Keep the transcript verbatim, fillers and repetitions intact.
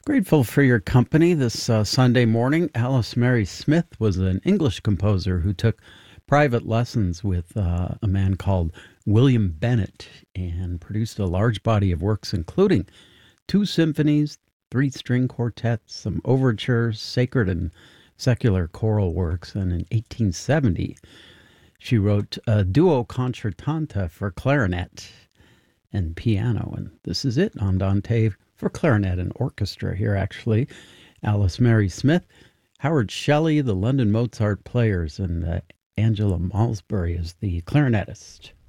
Grateful for your company this uh, Sunday morning. Alice Mary Smith was an English composer who took private lessons with uh, a man called William Bennett and produced a large body of works, including two symphonies, three string quartets, some overtures, sacred and secular choral works. And in eighteen seventy, she wrote a duo concertanta for clarinet and piano. And this is it, Andante for clarinet and orchestra here, actually. Alice Mary Smith, Howard Shelley, the London Mozart Players, and uh, Angela Malsbury is the clarinetist.